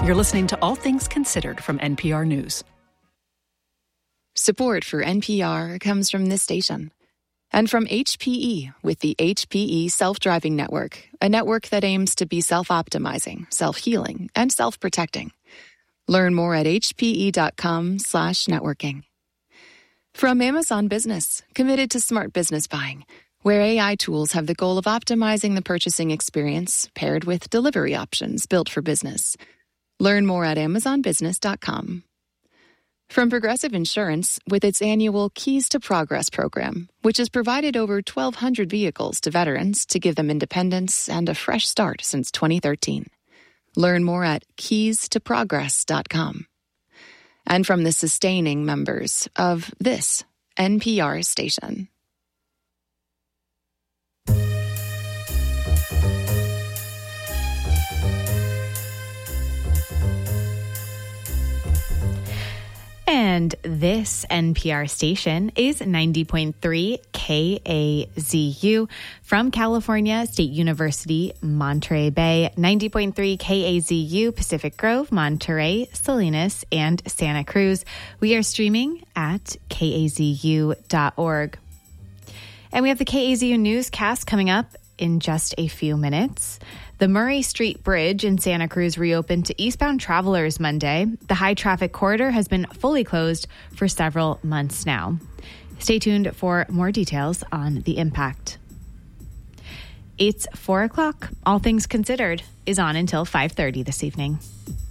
You're listening to All Things Considered from NPR News. Support for NPR comes from this station and from HPE with the HPE Self-Driving Network, a network that aims to be self-optimizing, self-healing, and self-protecting. Learn more at hpe.com/networking. From Amazon Business, committed to smart business buying, where AI tools have the goal of optimizing the purchasing experience paired with delivery options built for business. Learn more at amazonbusiness.com. From Progressive Insurance, with its annual Keys to Progress program, which has provided over 1,200 vehicles to veterans to give them independence and a fresh start since 2013. Learn more at keystoprogress.com. And from the sustaining members of this NPR station. And this NPR station is 90.3 KAZU from California State University, Monterey Bay, 90.3 KAZU, Pacific Grove, Monterey, Salinas, and Santa Cruz. We are streaming at kazu.org. And we have the KAZU newscast coming up in just a few minutes. The Murray Street Bridge in Santa Cruz reopened to eastbound travelers Monday. The high traffic corridor has been fully closed for several months now. Stay tuned for more details on the impact. It's 4 o'clock. All Things Considered is on until 5:30 this evening.